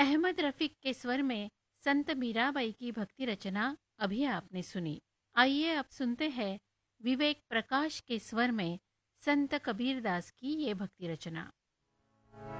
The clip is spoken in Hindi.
अहमद रफ़ीक के स्वर में संत मीराबाई की भक्ति रचना अभी आपने सुनी। आइए अब सुनते हैं विवेक प्रकाश के स्वर में संत कबीरदास की ये भक्ति रचना।